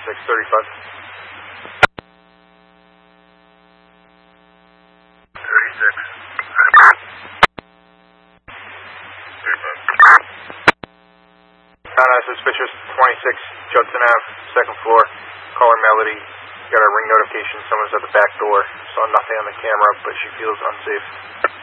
Suspicious 26 Judson Ave, second floor. Caller Melody. Got a ring notification. Someone's at the back door. Saw nothing on the camera, but she feels unsafe.